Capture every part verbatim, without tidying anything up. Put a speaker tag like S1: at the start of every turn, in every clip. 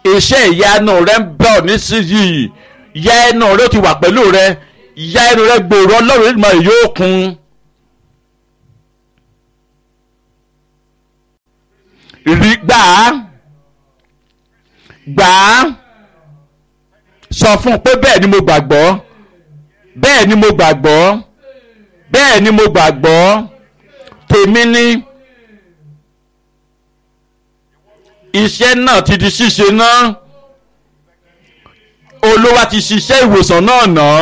S1: iṣẹ́ ìyanu rẹ ń bọ̀ nísìnyìí ya ẹnu rẹ ó ti wà pẹ̀lú rẹ ya ẹnu rẹ gbòòrò ọlọ́run ìdìmọ̀ rẹ yóò kún. rí gbà á gbà á sọ fún un pé bẹ́ẹ̀ ni mo gbàgbọ́ bẹ́ẹ̀ ni mo gbàgbọ́ bẹ́ẹ̀ ni mo gbàgbọ́ tèmi ni iṣẹ́ náà ti di ṣíṣe náà Olúwa ti ṣiṣẹ́ ìwòsàn náà náà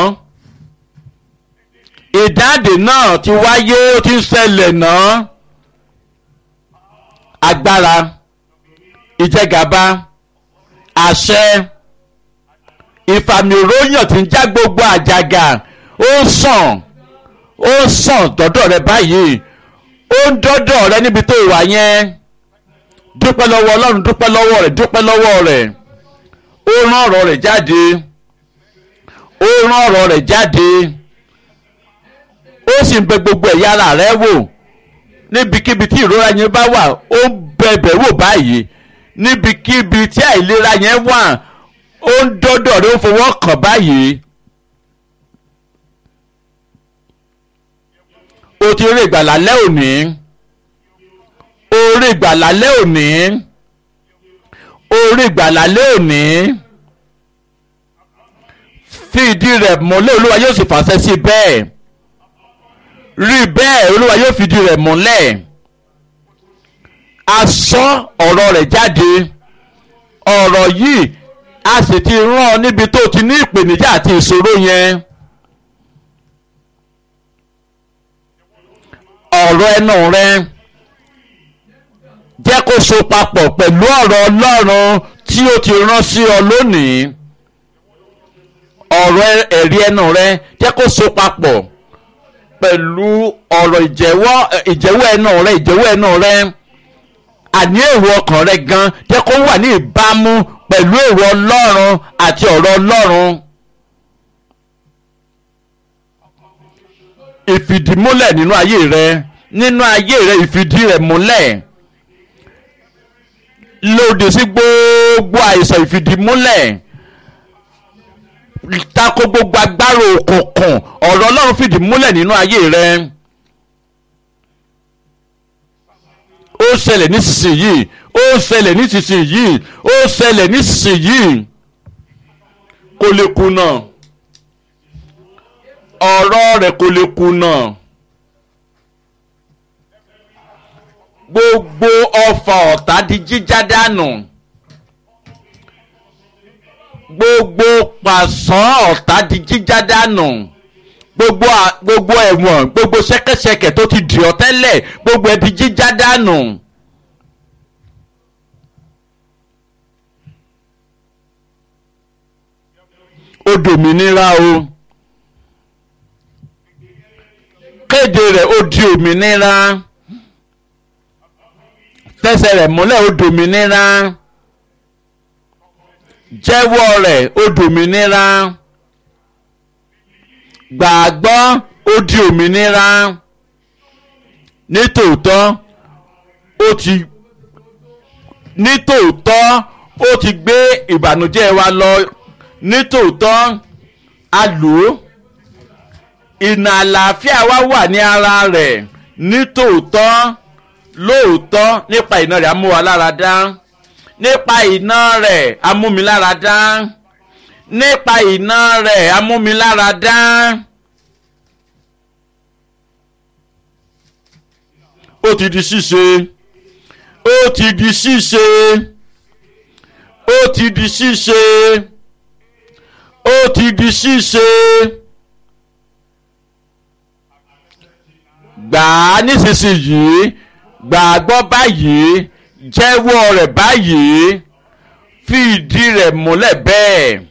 S1: ìdáǹdè náà ti wáyé ó ti ń ṣẹlẹ̀ náà agbára ìjẹgàba àṣẹ ìfàmì òróyàn tí ń já gbogbo àjàgà ó sàn ó sàn dọ́dọ̀ rẹ báyìí ó ń dọ́dọ̀ rẹ níbi tó wà yẹn dúpẹ́ lọ́wọ́ Ọlọ́run dúpẹ́ lọ́wọ́ rẹ̀ dúpẹ́ lọ́wọ́ rẹ̀ ó rán ọ̀rọ̀ rẹ̀ jáde ó rán ọ̀rọ̀ rẹ̀ jáde ó sì ń bẹ gbogbo ẹ̀yà ara rẹ̀ wò níbikíbi tí ìrora yẹn bá wà ó ń bẹ̀bẹ̀ wò báyìí níbikíbi tí àìlera yẹn wà ó ń dọ́dọ̀ rẹ̀ ó fọwọ́ kàn báyìí ó ti rí ìgbàlà lẹ́ òní orí ìgbàlà lẹ́ òní orí ìgbàlà lẹ́ òní fi ìdí rẹ̀ múlẹ̀ Olúwa yóò sì fàṣẹ sí bẹ́ẹ̀ rí bẹ́ẹ̀ Olúwa yóò fi ìdí rẹ̀ múlẹ̀ a sọ ọ̀rọ̀ rẹ̀ jáde ọ̀rọ̀ yìí a sì ti rán ọ níbi tó ti ní ìpèníjà àti ìṣòro yẹn ọ̀rọ̀ ẹnu rẹ jẹ́ kó so papọ̀ pẹ̀lú ọ̀rọ̀ Ọlọ́run tí ó ti rán sí ọ lónìí ọ̀rọ̀ ẹ̀rí ẹnu rẹ jẹ́ kó so papọ̀ pẹ̀lú ọ̀rọ̀ ìjẹ́wọ́ ìjẹ́wọ́ ẹnu rẹ ìjẹ́wọ́ ẹnu rẹ àní èrò ọkàn rẹ gan jẹ́ kó wà ní ìbámu pẹ̀lú èrò Ọlọ́run àti ọ̀rọ̀ Ọlọ́run ìfìdímúlẹ̀ nínú ayé rẹ nínú ayé rẹ ìfìdí rẹ̀ múlẹ̀ lòdì sí gbogbo àìsàn ìfìdímúlẹ̀ tako gbogbo agbára òkùnkùn ọ̀rọ̀ Ọlọ́run fìdí múlẹ̀ nínú ayé rẹ ó ṣẹlẹ̀ nísinsìnyí ó ṣẹlẹ̀ nísinsìnyí ó ṣẹlẹ̀ nísinsìnyí kò lè kùnà ọ̀rọ̀ rẹ̀ kò lè kùnà gbogbo ọfà ọ̀tá di jíjá dànù gbogbo pàṣán ọ̀tá di jíjá dànù gbogbo gbogbo ẹ̀wọ̀n gbogbo ṣẹ́kẹ́ṣẹkẹ̀ tó ti dì ọ́ tẹ́lẹ̀ gbogbo ẹ̀ di jíjá dànù. ó dòmìnira o kéde rẹ̀ ó di òmìnira fẹsẹ̀ rẹ̀ múlẹ̀ ó dòmìnira jẹ́wọ́ rẹ̀ ó dòmìnira gbàgbọ́ ó di òmìnira nítòótọ́ ó ti nítòótọ́ ó ti gbé ìbànújẹ́ wa lọ nítòótọ́ a lò ó ìnà àlàáfíà wa wà ní ara rẹ̀ nítòótọ́ lóòótọ́ nípa iná rẹ̀ á mú wa lára dá nípa iná rẹ̀ á mú mi lára dá nípa iná rẹ̀ á mú mi lára dá. ó ti di ṣíṣe ó ti di ṣíṣe ó ti di ṣíṣe ó ti di ṣíṣe gbà á nísinsìnyí gbàgbọ́ báyìí jẹ́wọ́ rẹ̀ báyìí fi ìdí rẹ̀ múlẹ̀ bẹ́ẹ̀